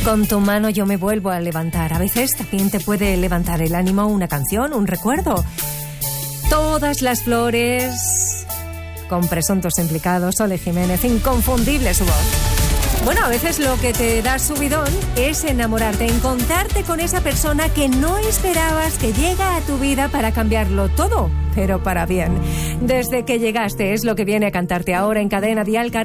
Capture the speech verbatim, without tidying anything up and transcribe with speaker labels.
Speaker 1: Con tu mano yo me vuelvo a levantar. A veces también te puede levantar el ánimo una canción, un recuerdo. Todas las flores, con presuntos implicados, Sole Jiménez, inconfundible su voz. Bueno, a veces lo que te da subidón es enamorarte, encontrarte con esa persona que no esperabas, que llega a tu vida para cambiarlo todo, pero para bien. Desde que llegaste es lo que viene a cantarte ahora en Cadena Dial.